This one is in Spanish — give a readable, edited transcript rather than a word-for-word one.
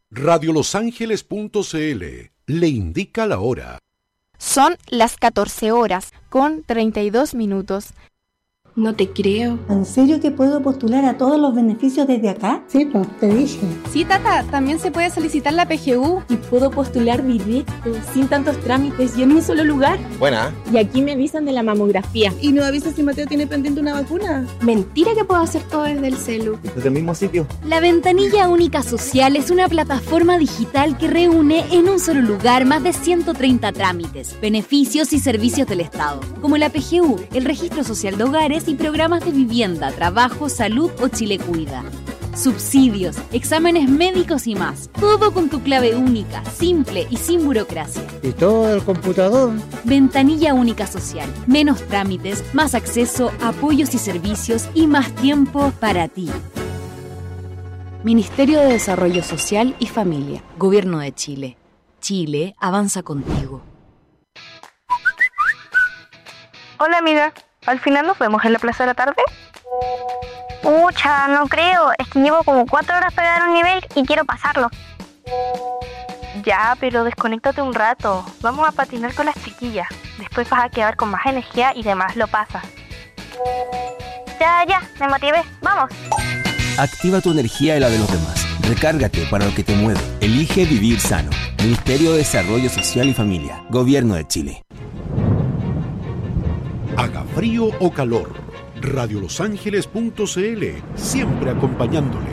Radiolosangeles.cl le indica la hora. Son las 14 horas con 32 minutos. No te creo. ¿En serio que puedo postular a todos los beneficios desde acá? Sí, pues, te dije. Sí, Tata, también se puede solicitar la PGU. Y puedo postular directo, sin tantos trámites y en un solo lugar. Buena. Y aquí me avisan de la mamografía. ¿Y no avisas si Mateo tiene pendiente una vacuna? Mentira que puedo hacer todo desde el celu. Desde el mismo sitio. La Ventanilla Única Social es una plataforma digital que reúne en un solo lugar más de 130 trámites, beneficios y servicios del Estado, como la PGU, el Registro Social de Hogares y programas de vivienda, trabajo, salud o Chile Cuida. Subsidios, exámenes médicos y más. Todo con tu clave única, simple y sin burocracia. ¿Y todo el computador? Ventanilla Única Social. Menos trámites, más acceso, apoyos y servicios y más tiempo para ti. Ministerio de Desarrollo Social y Familia. Gobierno de Chile. Chile avanza contigo. Hola amiga, ¿al final nos vemos en la plaza de la tarde? Pucha, no creo, es que llevo como 4 horas pegado a un nivel y quiero pasarlo. Ya, pero desconéctate un rato, vamos a patinar con las chiquillas, después vas a quedar con más energía y demás lo pasas. Ya, me motivé, vamos. Activa tu energía y la de los demás. Recárgate para lo que te mueve. Elige vivir sano. Ministerio de Desarrollo Social y Familia. Gobierno de Chile. Haga frío o calor, Radiolosangeles.cl, siempre acompañándole.